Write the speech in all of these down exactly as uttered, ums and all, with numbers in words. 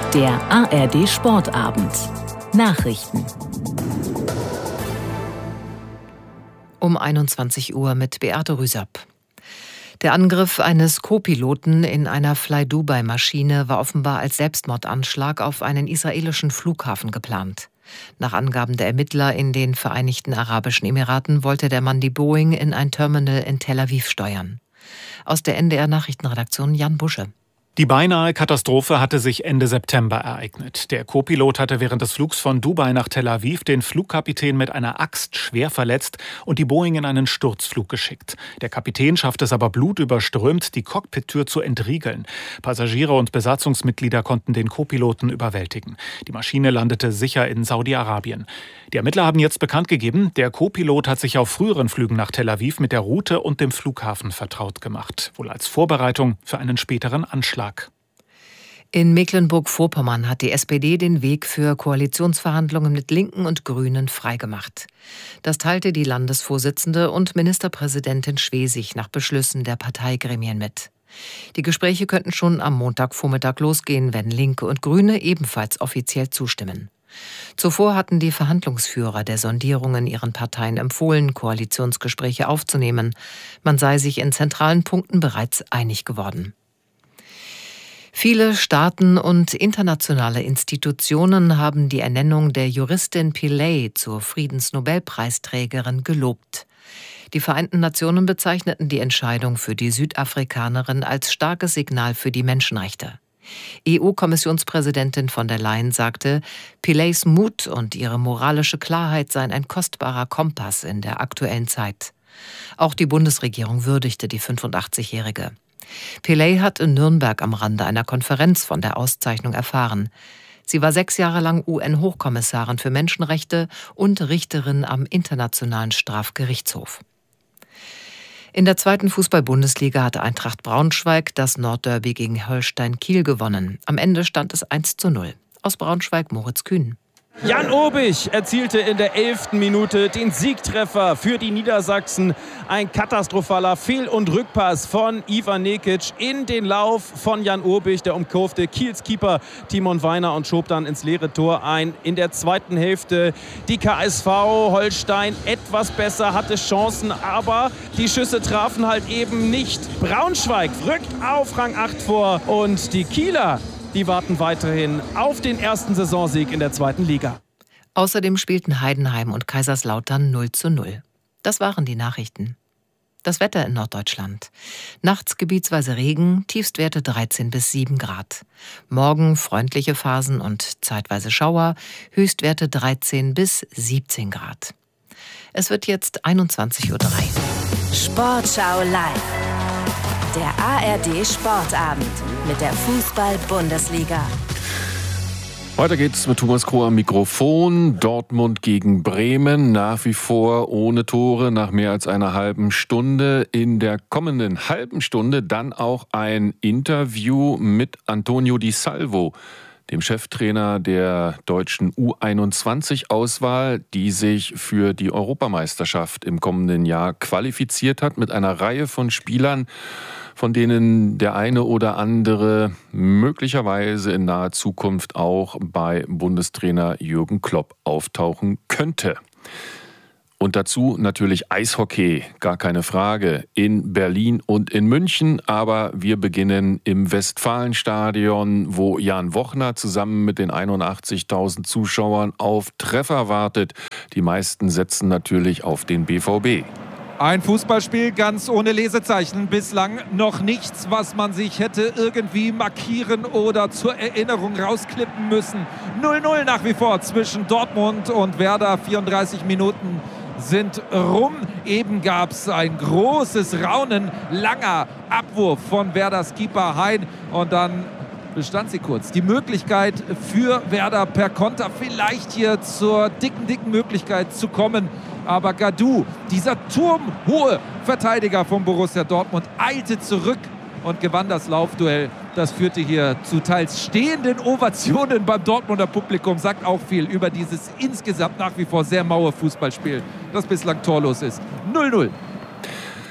Der A R D Sportabend. Nachrichten. Um einundzwanzig Uhr mit Beate Rüsapp. Der Angriff eines Co-Piloten in einer Fly-Dubai-Maschine war offenbar als Selbstmordanschlag auf einen israelischen Flughafen geplant. Nach Angaben der Ermittler in den Vereinigten Arabischen Emiraten wollte der Mann die Boeing in ein Terminal in Tel Aviv steuern. Aus der N D R-Nachrichtenredaktion Jan Busche. Die beinahe Katastrophe hatte sich Ende September ereignet. Der Co-Pilot hatte während des Flugs von Dubai nach Tel Aviv den Flugkapitän mit einer Axt schwer verletzt und die Boeing in einen Sturzflug geschickt. Der Kapitän schaffte es aber blutüberströmt, die Cockpittür zu entriegeln. Passagiere und Besatzungsmitglieder konnten den Co-Piloten überwältigen. Die Maschine landete sicher in Saudi-Arabien. Die Ermittler haben jetzt bekannt gegeben, der Co-Pilot hat sich auf früheren Flügen nach Tel Aviv mit der Route und dem Flughafen vertraut gemacht. Wohl als Vorbereitung für einen späteren Anschlag. In Mecklenburg-Vorpommern hat die S P D den Weg für Koalitionsverhandlungen mit Linken und Grünen freigemacht. Das teilte die Landesvorsitzende und Ministerpräsidentin Schwesig nach Beschlüssen der Parteigremien mit. Die Gespräche könnten schon am Montagvormittag losgehen, wenn Linke und Grüne ebenfalls offiziell zustimmen. Zuvor hatten die Verhandlungsführer der Sondierungen ihren Parteien empfohlen, Koalitionsgespräche aufzunehmen. Man sei sich in zentralen Punkten bereits einig geworden. Viele Staaten und internationale Institutionen haben die Ernennung der Juristin Pillay zur Friedensnobelpreisträgerin gelobt. Die Vereinten Nationen bezeichneten die Entscheidung für die Südafrikanerin als starkes Signal für die Menschenrechte. E U-Kommissionspräsidentin von der Leyen sagte, Pillays Mut und ihre moralische Klarheit seien ein kostbarer Kompass in der aktuellen Zeit. Auch die Bundesregierung würdigte die fünfundachtzigjährige. Pillay hat in Nürnberg am Rande einer Konferenz von der Auszeichnung erfahren. Sie war sechs Jahre lang U N-Hochkommissarin für Menschenrechte und Richterin am Internationalen Strafgerichtshof. In der zweiten Fußball-Bundesliga hatte Eintracht Braunschweig das Nordderby gegen Holstein Kiel gewonnen. Am Ende stand es eins zu null. Aus Braunschweig Moritz Kühn. Jan Obich erzielte in der elften Minute den Siegtreffer für die Niedersachsen. Ein katastrophaler Fehl- und Rückpass von Ivan Nekic in den Lauf von Jan Obich. Der umkurfte Kiels Keeper Timon Weiner und schob dann ins leere Tor ein. In der zweiten Hälfte die K S V Holstein etwas besser, hatte Chancen, aber die Schüsse trafen halt eben nicht. Braunschweig rückt auf Rang acht vor und die Kieler, die warten weiterhin auf den ersten Saisonsieg in der zweiten Liga. Außerdem spielten Heidenheim und Kaiserslautern null zu null. Das waren die Nachrichten. Das Wetter in Norddeutschland. Nachts gebietsweise Regen, Tiefstwerte dreizehn bis sieben Grad. Morgen freundliche Phasen und zeitweise Schauer, Höchstwerte dreizehn bis siebzehn Grad. Es wird jetzt einundzwanzig Uhr drei. Sportschau live. Der A R D Sportabend mit der Fußball-Bundesliga. Weiter geht's mit Thomas Kroh am Mikrofon. Dortmund gegen Bremen, nach wie vor ohne Tore nach mehr als einer halben Stunde. In der kommenden halben Stunde dann auch ein Interview mit Antonio Di Salvo, dem Cheftrainer der deutschen U einundzwanzig-Auswahl, die sich für die Europameisterschaft im kommenden Jahr qualifiziert hat, mit einer Reihe von Spielern, von denen der eine oder andere möglicherweise in naher Zukunft auch bei Bundestrainer Jürgen Klopp auftauchen könnte. Und dazu natürlich Eishockey, gar keine Frage, in Berlin und in München. Aber wir beginnen im Westfalenstadion, wo Jan Wochner zusammen mit den einundachtzigtausend Zuschauern auf Treffer wartet. Die meisten setzen natürlich auf den B V B. Ein Fußballspiel ganz ohne Lesezeichen. Bislang noch nichts, was man sich hätte irgendwie markieren oder zur Erinnerung rausklippen müssen. null null nach wie vor zwischen Dortmund und Werder. vierunddreißig Minuten sind rum. Eben gab es ein großes Raunen. Langer Abwurf von Werders Keeper Hein. Und dann bestand sie kurz. Die Möglichkeit für Werder per Konter vielleicht hier zur dicken, dicken Möglichkeit zu kommen. Aber Gadou, dieser turmhohe Verteidiger von Borussia Dortmund, eilte zurück und gewann das Laufduell. Das führte hier zu teils stehenden Ovationen beim Dortmunder Publikum. Sagt auch viel über dieses insgesamt nach wie vor sehr maue Fußballspiel, das bislang torlos ist. null null.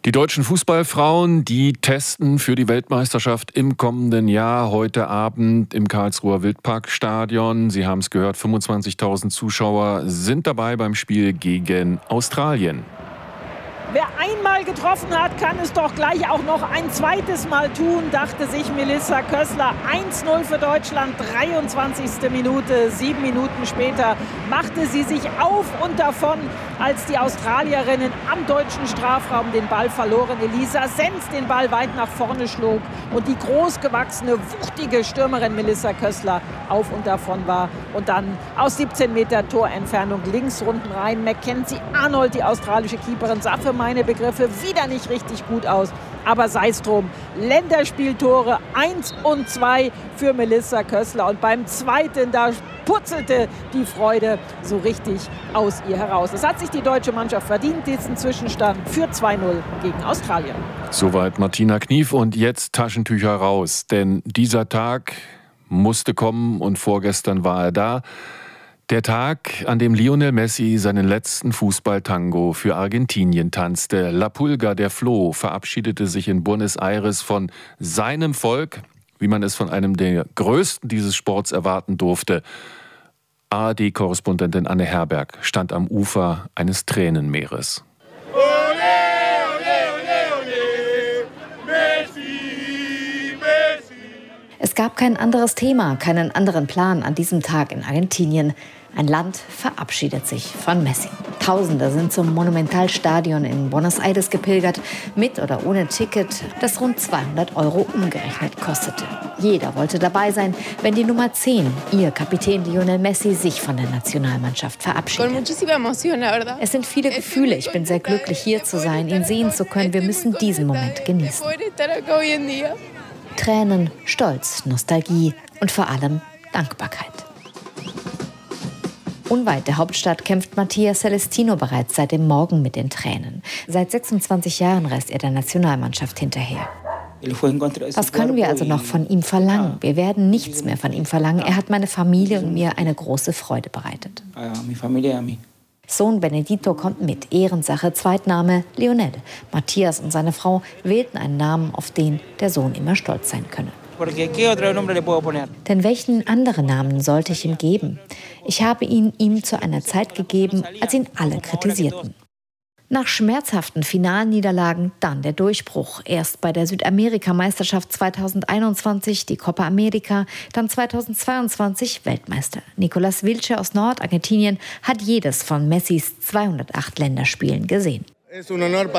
Die deutschen Fußballfrauen, die testen für die Weltmeisterschaft im kommenden Jahr heute Abend im Karlsruher Wildparkstadion. Sie haben es gehört, fünfundzwanzigtausend Zuschauer sind dabei beim Spiel gegen Australien. Wer einmal getroffen hat, kann es doch gleich auch noch ein zweites Mal tun, dachte sich Melissa Kössler. eins null für Deutschland, dreiundzwanzigste Minute. Sieben Minuten später machte sie sich auf und davon, als die Australierinnen am deutschen Strafraum den Ball verloren. Elisa Sens den Ball weit nach vorne schlug und die großgewachsene, wuchtige Stürmerin Melissa Kössler auf und davon war. Und dann aus siebzehn Meter Torentfernung links runden rein. Mackenzie Arnold, die australische Keeperin, sah für meine Begriffe wieder nicht richtig gut aus. Aber sei es drum, Länderspieltore eins und zwei für Melissa Kössler. Und beim zweiten, da putzelte die Freude so richtig aus ihr heraus. Das hat sich die deutsche Mannschaft verdient, diesen Zwischenstand für zwei null gegen Australien. Soweit Martina Knief und jetzt Taschentücher raus. Denn dieser Tag musste kommen und vorgestern war er da. Der Tag, an dem Lionel Messi seinen letzten Fußballtango für Argentinien tanzte. La Pulga, der Floh, verabschiedete sich in Buenos Aires von seinem Volk, wie man es von einem der Größten dieses Sports erwarten durfte. A R D-Korrespondentin Anne Herberg stand am Ufer eines Tränenmeeres. Es gab kein anderes Thema, keinen anderen Plan an diesem Tag in Argentinien. Ein Land verabschiedet sich von Messi. Tausende sind zum Monumentalstadion in Buenos Aires gepilgert, mit oder ohne Ticket, das rund zweihundert Euro umgerechnet kostete. Jeder wollte dabei sein, wenn die Nummer zehn, ihr Kapitän Lionel Messi, sich von der Nationalmannschaft verabschiedet. Es sind viele Gefühle. Ich bin sehr glücklich, hier zu sein, ihn sehen zu können. Wir müssen diesen Moment genießen. Tränen, Stolz, Nostalgie und vor allem Dankbarkeit. Unweit der Hauptstadt kämpft Mattia Celestino bereits seit dem Morgen mit den Tränen. Seit sechsundzwanzig Jahren reist er der Nationalmannschaft hinterher. Was können wir also noch von ihm verlangen? Wir werden nichts mehr von ihm verlangen. Er hat meine Familie und mir eine große Freude bereitet. Sohn Benedito kommt mit, Ehrensache, Zweitname Lionel. Matthias und seine Frau wählten einen Namen, auf den der Sohn immer stolz sein könne. Denn welchen anderen Namen sollte ich ihm geben? Ich habe ihn ihm zu einer Zeit gegeben, als ihn alle kritisierten. Nach schmerzhaften Finalniederlagen dann der Durchbruch. Erst bei der Südamerikameisterschaft zweitausendeinundzwanzig, die Copa America, dann zweitausendzweiundzwanzig Weltmeister. Nicolas Wilche aus Nordargentinien hat jedes von Messis zweihundertacht Länderspielen gesehen. Es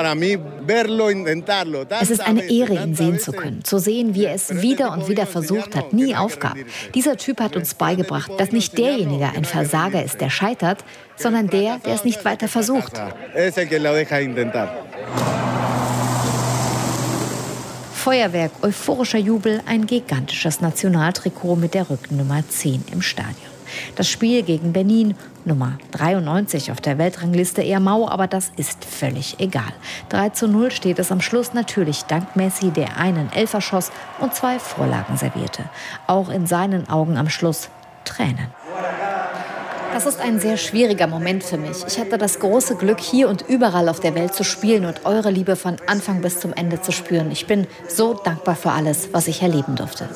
ist eine Ehre, ihn sehen zu können, zu sehen, wie er es wieder und wieder versucht hat, nie aufgab. Dieser Typ hat uns beigebracht, dass nicht derjenige ein Versager ist, der scheitert, sondern der, der es nicht weiter versucht. Feuerwerk, euphorischer Jubel, ein gigantisches Nationaltrikot mit der Rückennummer zehn im Stadion. Das Spiel gegen Benin, Nummer dreiundneunzig auf der Weltrangliste, eher mau, aber das ist völlig egal. drei zu null steht es am Schluss, natürlich dank Messi, der einen Elfer schoss und zwei Vorlagen servierte. Auch in seinen Augen am Schluss Tränen. Das ist ein sehr schwieriger Moment für mich. Ich hatte das große Glück, hier und überall auf der Welt zu spielen und eure Liebe von Anfang bis zum Ende zu spüren. Ich bin so dankbar für alles, was ich erleben durfte.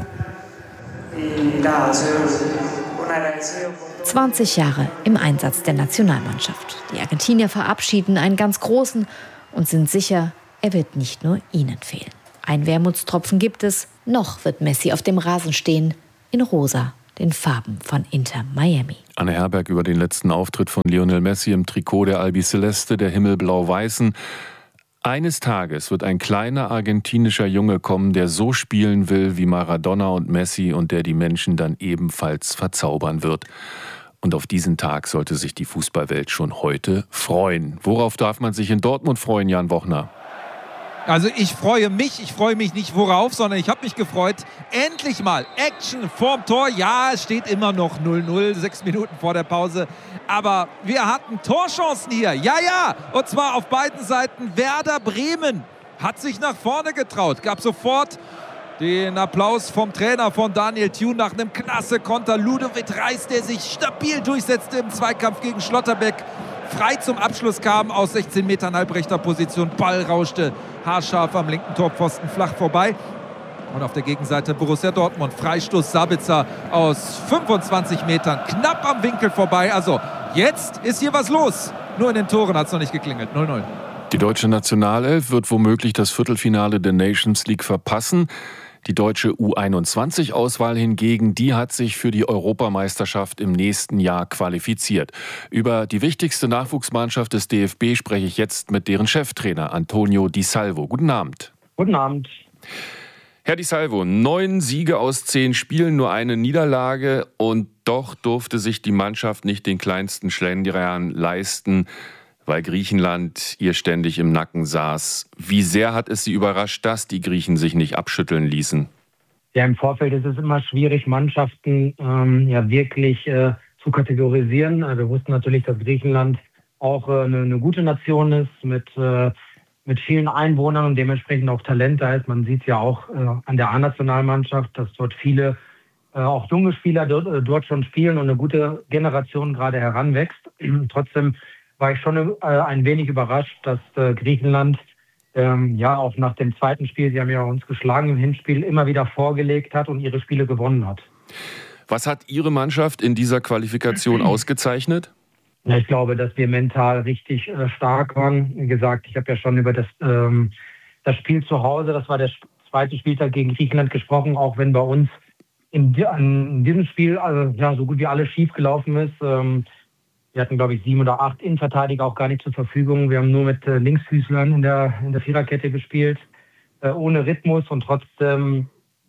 zwanzig Jahre im Einsatz der Nationalmannschaft. Die Argentinier verabschieden einen ganz großen und sind sicher, er wird nicht nur ihnen fehlen. Ein Wermutstropfen gibt es, noch wird Messi auf dem Rasen stehen, in rosa, den Farben von Inter Miami. Anne Herberg über den letzten Auftritt von Lionel Messi im Trikot der Albiceleste, der Himmelblau-Weißen. Eines Tages wird ein kleiner argentinischer Junge kommen, der so spielen will wie Maradona und Messi und der die Menschen dann ebenfalls verzaubern wird. Und auf diesen Tag sollte sich die Fußballwelt schon heute freuen. Worauf darf man sich in Dortmund freuen, Jan Wochner? Also ich freue mich, ich freue mich nicht worauf, sondern ich habe mich gefreut, endlich mal Action vorm Tor. Ja, es steht immer noch null null, sechs Minuten vor der Pause. Aber wir hatten Torchancen hier, ja, ja, und zwar auf beiden Seiten. Werder Bremen hat sich nach vorne getraut, gab sofort den Applaus vom Trainer von Daniel Thune nach einem klasse Konter. Ludovic Reis, der sich stabil durchsetzte im Zweikampf gegen Schlotterbeck. frei zum Abschluss kam aus sechzehn Metern halbrechter Position. Ball rauschte haarscharf am linken Torpfosten flach vorbei. Und auf der Gegenseite Borussia Dortmund. Freistoß Sabitzer aus fünfundzwanzig Metern. Knapp am Winkel vorbei. Also jetzt ist hier was los. Nur in den Toren hat es noch nicht geklingelt. null null. Die deutsche Nationalelf wird womöglich das Viertelfinale der Nations League verpassen. Die deutsche U einundzwanzig-Auswahl hingegen, die hat sich für die Europameisterschaft im nächsten Jahr qualifiziert. Über die wichtigste Nachwuchsmannschaft des D F B spreche ich jetzt mit deren Cheftrainer Antonio Di Salvo. Guten Abend. Guten Abend. Herr Di Salvo, neun Siege aus zehn Spielen, nur eine Niederlage und doch durfte sich die Mannschaft nicht den kleinsten Schlendrian leisten, weil Griechenland ihr ständig im Nacken saß. Wie sehr hat es Sie überrascht, dass die Griechen sich nicht abschütteln ließen? Ja, im Vorfeld ist es immer schwierig, Mannschaften ähm, ja wirklich äh, zu kategorisieren. Wir wussten natürlich, dass Griechenland auch äh, eine, eine gute Nation ist mit äh, mit vielen Einwohnern und dementsprechend auch Talent da ist. Man sieht ja auch äh, an der A-Nationalmannschaft, dass dort viele äh, auch junge Spieler dort, äh, dort schon spielen und eine gute Generation gerade heranwächst. Trotzdem war ich schon äh, ein wenig überrascht, dass äh, Griechenland ähm, ja auch nach dem zweiten Spiel, sie haben ja uns geschlagen im Hinspiel, immer wieder vorgelegt hat und ihre Spiele gewonnen hat. Was hat Ihre Mannschaft in dieser Qualifikation ausgezeichnet? Ja, ich glaube, dass wir mental richtig äh, stark waren. Wie gesagt, ich habe ja schon über das, ähm, das Spiel zu Hause, das war der zweite Spieltag gegen Griechenland gesprochen, auch wenn bei uns in, in diesem Spiel also, ja, so gut wie alles schief gelaufen ist. Ähm, wir hatten, glaube ich, sieben oder acht Innenverteidiger auch gar nicht zur Verfügung. Wir haben nur mit äh, Linksfüßlern in der, in der Viererkette gespielt, äh, ohne Rhythmus und trotzdem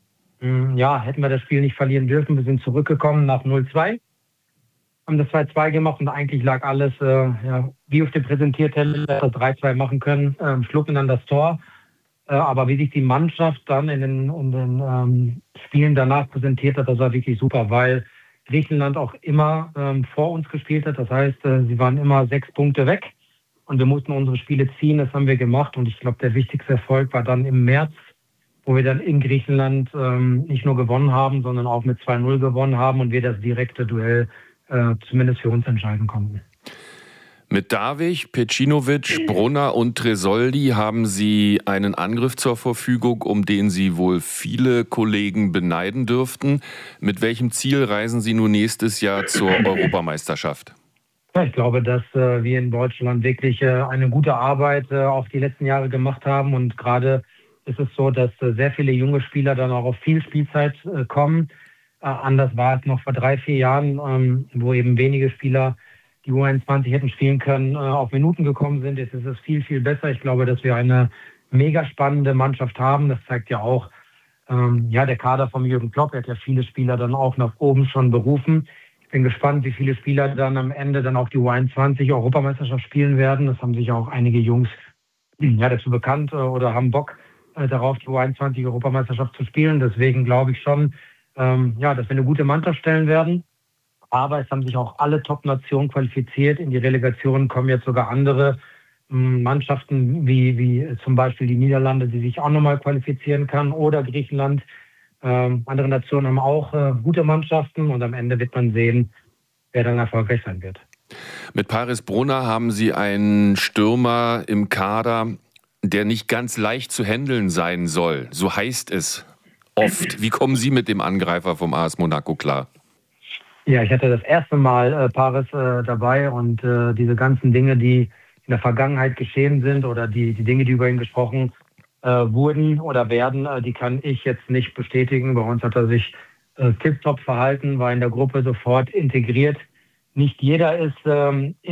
mh, ja, hätten wir das Spiel nicht verlieren dürfen. Wir sind zurückgekommen nach null zwei. Haben das zwei zwei gemacht und eigentlich lag alles, äh, ja, wie auf dem Präsentierteller, das drei zwei machen können, äh, schlucken dann das Tor. Äh, aber wie sich die Mannschaft dann in den, in den ähm, Spielen danach präsentiert hat, das war wirklich super, weil Griechenland auch immer ähm, vor uns gespielt hat. Das heißt, äh, sie waren immer sechs Punkte weg und wir mussten unsere Spiele ziehen. Das haben wir gemacht und ich glaube, der wichtigste Erfolg war dann im März, wo wir dann in Griechenland ähm, nicht nur gewonnen haben, sondern auch mit zwei null gewonnen haben und wir das direkte Duell Äh, zumindest für uns entscheiden konnten. Mit Davich, Pecinovic, Brunner und Tresoldi haben Sie einen Angriff zur Verfügung, um den Sie wohl viele Kollegen beneiden dürften. Mit welchem Ziel reisen Sie nun nächstes Jahr zur Europameisterschaft? Ja, ich glaube, dass äh, wir in Deutschland wirklich äh, eine gute Arbeit äh, auch die letzten Jahre gemacht haben. Und gerade ist es so, dass äh, sehr viele junge Spieler dann auch auf viel Spielzeit äh, kommen. Anders war es noch vor drei, vier Jahren, ähm, wo eben wenige Spieler, die U einundzwanzig hätten spielen können, äh, auf Minuten gekommen sind. Jetzt ist es viel, viel besser. Ich glaube, dass wir eine mega spannende Mannschaft haben. Das zeigt ja auch ähm, ja, der Kader von Jürgen Klopp. Er hat ja viele Spieler dann auch nach oben schon berufen. Ich bin gespannt, wie viele Spieler dann am Ende dann auch die U einundzwanzig Europameisterschaft spielen werden. Das haben sich auch einige Jungs ja, dazu bekannt äh, oder haben Bock äh, darauf, die U einundzwanzig Europameisterschaft zu spielen. Deswegen glaube ich schon, Ähm, ja, dass wir eine gute Mannschaft stellen werden. Aber es haben sich auch alle Top-Nationen qualifiziert. In die Relegation kommen jetzt sogar andere ähm, Mannschaften, wie, wie zum Beispiel die Niederlande, die sich auch nochmal qualifizieren kann, oder Griechenland. Ähm, andere Nationen haben auch äh, gute Mannschaften und am Ende wird man sehen, wer dann erfolgreich sein wird. Mit Paris Brunner haben Sie einen Stürmer im Kader, der nicht ganz leicht zu handeln sein soll. So heißt es oft. Wie kommen Sie mit dem Angreifer vom A S Monaco klar? Ja, ich hatte das erste Mal äh, Paris äh, dabei und äh, diese ganzen Dinge, die in der Vergangenheit geschehen sind oder die, die Dinge, die über ihn gesprochen äh, wurden oder werden, äh, die kann ich jetzt nicht bestätigen. Bei uns hat er sich äh, tipptopp verhalten, war in der Gruppe sofort integriert. Nicht jeder ist ähm,